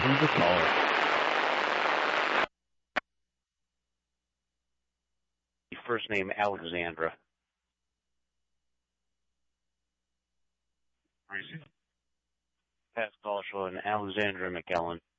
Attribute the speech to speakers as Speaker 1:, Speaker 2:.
Speaker 1: Who's the caller?
Speaker 2: First name Alexandra. Past call showing Alexandra McKellen.